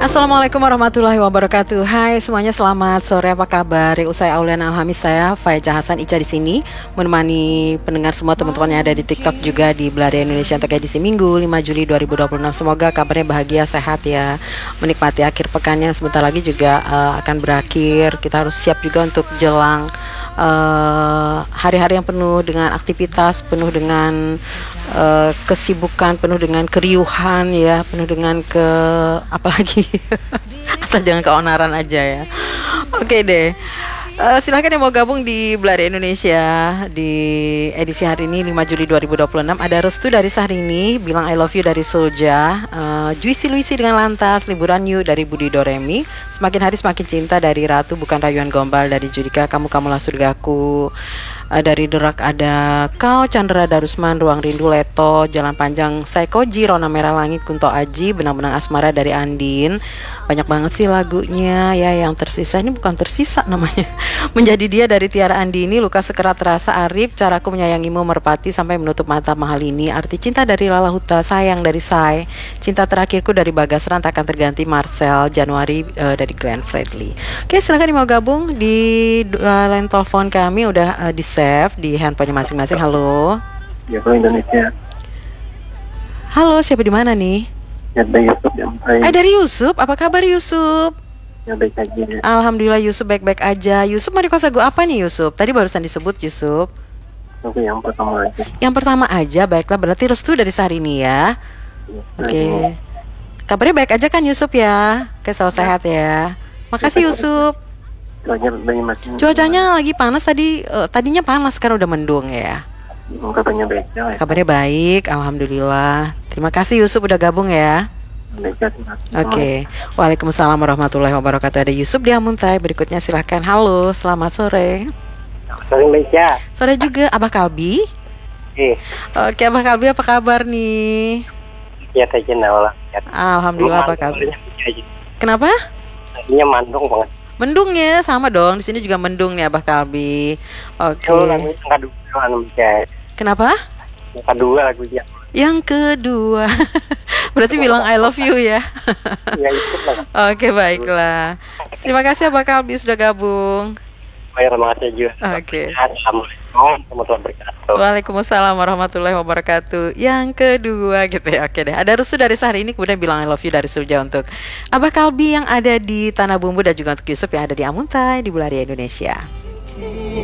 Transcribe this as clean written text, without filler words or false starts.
Assalamualaikum warahmatullahi wabarakatuh. Hai semuanya, selamat sore. Apa kabar? Usai Aulian Alhamis, saya Faiza Hasan Ica di sini menemani pendengar semua teman-teman yang ada di TikTok juga di Belaria Indonesia untuk edisi Minggu 5 Juli 2026. Semoga kabarnya bahagia, sehat ya. Menikmati akhir pekannya, sebentar lagi juga akan berakhir. Kita harus siap juga untuk jelang hari-hari yang penuh dengan aktivitas, penuh dengan kesibukan, penuh dengan keriuhan ya, penuh dengan apalagi asal jangan keonaran aja ya. Oke deh. Silahkan yang mau gabung di Belaria Indonesia di edisi hari ini 5 Juli 2026. Ada Restu dari Syahrini, Bilang I Love You dari Soja, Juicy Luisi dengan Lantas, Liburan You dari Budi Doremi, Semakin Hari Semakin Cinta dari Ratu Bukan Rayuan Gombal dari Judika, Kamulah Surgaku dari Derak ada Kau, Chandra Darusman, Ruang Rindu, Leto, Jalan Panjang, Saikoji, Rona Merah Langit, Kunto Aji, Benang-Benang Asmara dari Andin. Banyak banget sih lagunya ya. Yang tersisa ini bukan tersisa namanya, Menjadi Dia dari Tiara Andini, Luka Sekerat Rasa Arif, Caraku Menyayangimu, Merpati, Sampai Menutup Mata Mahal Ini, Arti Cinta dari Lala Huta, Sayang dari Sai, Cinta Terakhirku dari Bagas Ran, Takkan Terganti Marcel, Januari dari Glenn Fredly. Oke, silakan mau gabung di line telepon kami udah di save di handphonenya masing-masing. Halo. Ya, kalau Indonesia. Halo, siapa di mana nih? Ya, dari Yusuf yang dari Yusuf. Apa kabar Yusuf? Ya, baik aja. Alhamdulillah Yusuf baik-baik aja. Yusuf mau request lagu apa nih Yusuf? Tadi barusan disebut Yusuf. Oke, yang pertama aja. Yang pertama aja, baiklah, berarti Restu dari Syahrini ya. Oke. Kabarnya baik aja kan Yusuf ya? Oke, selalu sehat ya. Makasih Yusuf. Cuacanya lagi panas tadinya panas, sekarang udah mendung ya. Kabarnya baik ya. Kabarnya baik, alhamdulillah. Terima kasih Yusuf udah gabung ya. Oke. Waalaikumsalam warahmatullahi wabarakatuh. Ada Yusuf di Amuntai. Berikutnya silahkan. Halo, selamat sore. Sore Indonesia. Sore juga Abah Kalbi. Oke, Abah Kalbi apa kabar nih? Ya, Allah. Alhamdulillah Abah Kalbi. Kenapa? Tadinya mandung banget. Mendung ya, sama dong. Di sini juga mendung nih Abah Kalbi. Oke. Kenapa? Yang kedua lagunya. Yang kedua. Berarti bilang I love you ya. Ya, itu lah. Oke, baiklah. Terima kasih Abah Kalbi sudah gabung. Terima kasih juga. Oke. Assalamualaikum warahmatullahi wabarakatuh. Waalaikumsalam warahmatullahi wabarakatuh. Yang kedua gitu ya. Oke deh. Ada Restu dari Syahrini, kemudian Bilang I love you dari Surja untuk Abah Kalbi yang ada di Tanah Bumbu, dan juga untuk Yusuf yang ada di Amuntai di Belaria Indonesia.